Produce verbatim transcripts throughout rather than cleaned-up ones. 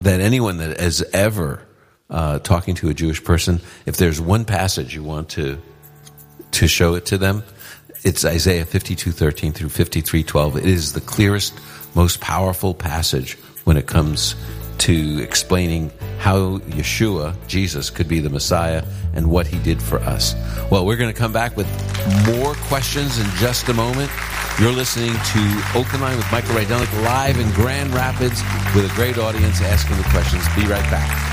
that anyone that is ever uh, talking to a Jewish person, if there's one passage you want to to show it to them, it's Isaiah fifty-two thirteen through fifty-three twelve. It is the clearest, most powerful passage when it comes to explaining how Yeshua, Jesus, could be the Messiah and what he did for us. Well, we're going to come back with more questions in just a moment. You're listening to Open Line with Michael Rydelnik live in Grand Rapids with a great audience asking the questions. Be right back.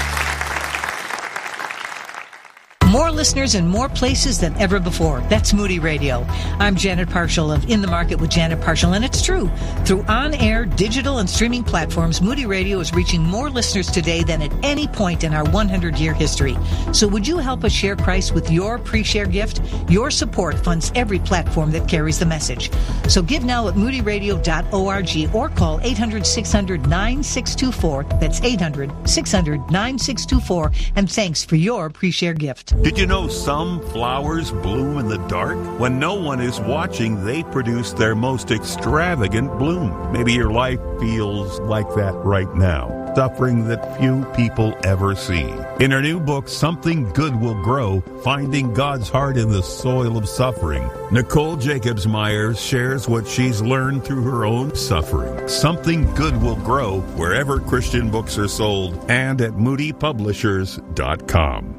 More listeners in more places than ever before. That's Moody Radio. I'm Janet Parshall of In the Market with Janet Parshall, and it's true. Through on-air, digital, and streaming platforms, Moody Radio is reaching more listeners today than at any point in our one hundred year history. So would you help us share Christ with your pre-share gift? Your support funds every platform that carries the message. So give now at moody radio dot org or call eight hundred, six hundred, nine six two four. That's eight hundred, six hundred, nine six two four. And thanks for your pre-share gift. Did you know some flowers bloom in the dark? When no one is watching, they produce their most extravagant bloom. Maybe your life feels like that right now, suffering that few people ever see. In her new book, Something Good Will Grow, Finding God's Heart in the Soil of Suffering, Nicole Jacobs Myers shares what she's learned through her own suffering. Something Good Will Grow wherever Christian books are sold and at moody publishers dot com.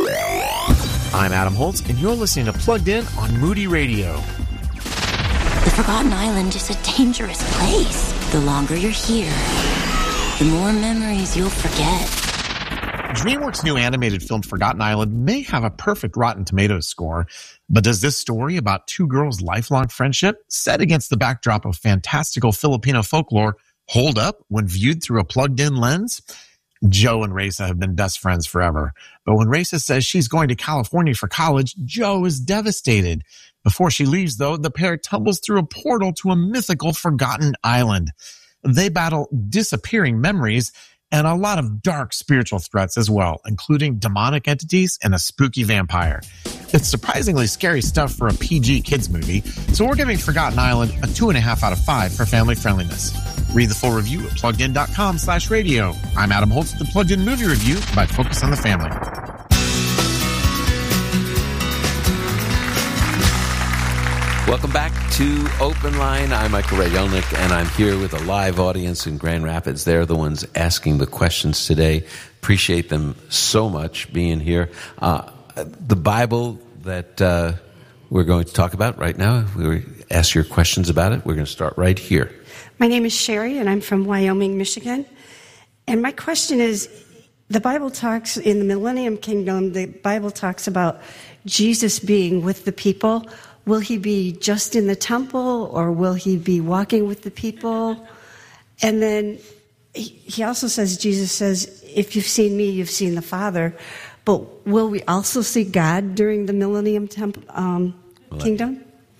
I'm Adam Holtz, and you're listening to Plugged In on Moody Radio. The Forgotten Island is a dangerous place. The longer you're here, the more memories you'll forget. DreamWorks' new animated film Forgotten Island may have a perfect Rotten Tomatoes score, but does this story about two girls' lifelong friendship, set against the backdrop of fantastical Filipino folklore, hold up when viewed through a plugged-in lens? Joe and Raisa have been best friends forever. But when Raisa says she's going to California for college, Joe is devastated. Before she leaves, though, the pair tumbles through a portal to a mythical forgotten island. They battle disappearing memories and a lot of dark spiritual threats as well, including demonic entities and a spooky vampire. It's surprisingly scary stuff for a P G kids movie, so we're giving Forgotten Island a two and a half out of five for family friendliness. Read the full review at pluggedin.com slash radio. I'm Adam Holtz with the Plugged In Movie Review by Focus on the Family. Welcome back to Open Line. I'm Michael Rydelnik, and I'm here with a live audience in Grand Rapids. They're the ones asking the questions today. Appreciate them so much being here. Uh, the Bible that uh, we're going to talk about right now, we ask your questions about it. We're going to start right here. My name is Sherry, and I'm from Wyoming, Michigan. And my question is, the Bible talks, in the Millennium Kingdom, the Bible talks about Jesus being with the people. Will he be just in the temple, or will he be walking with the people? And then he also says, Jesus says, if you've seen me, you've seen the Father. But will we also see God during the Millennium temp- um, Kingdom?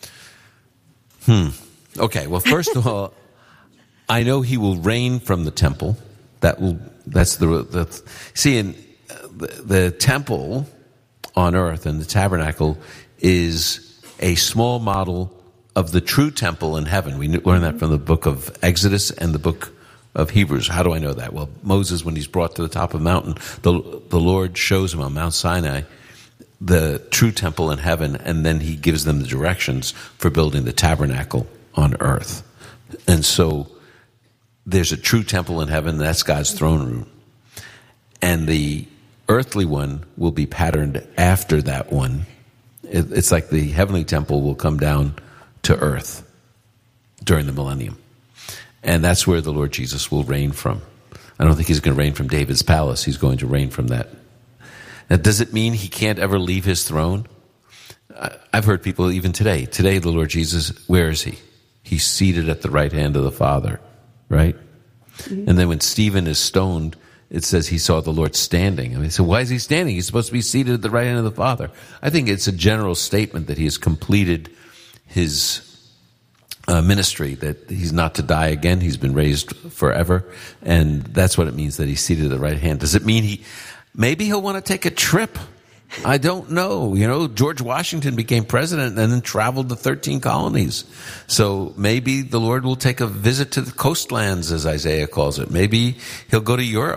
Hmm. Okay, well, first of all, I know he will reign from the temple. That will, that's the, the see, in the, the temple on earth and the tabernacle is a small model of the true temple in heaven. We learn that from the book of Exodus and the book of Hebrews. How do I know that? Well, Moses, when he's brought to the top of the mountain, the, the Lord shows him on Mount Sinai the true temple in heaven, and then he gives them the directions for building the tabernacle on earth. And so there's a true temple in heaven, that's God's throne room. And the earthly one will be patterned after that one. It's like the heavenly temple will come down to earth during the millennium. And that's where the Lord Jesus will reign from. I don't think he's going to reign from David's palace. He's going to reign from that. Now, does it mean he can't ever leave his throne? I've heard people even today. Today, the Lord Jesus, where is he? He's seated at the right hand of the Father, right? Mm-hmm. And then when Stephen is stoned, it says he saw the Lord standing. I mean, so why is he standing? He's supposed to be seated at the right hand of the Father. I think it's a general statement that he has completed his uh, ministry, that he's not to die again. He's been raised forever. And that's what it means that he's seated at the right hand. Does it mean he, maybe he'll want to take a trip I don't know. You know, George Washington became president and then traveled to thirteen colonies. So maybe the Lord will take a visit to the coastlands, as Isaiah calls it. Maybe he'll go to Europe.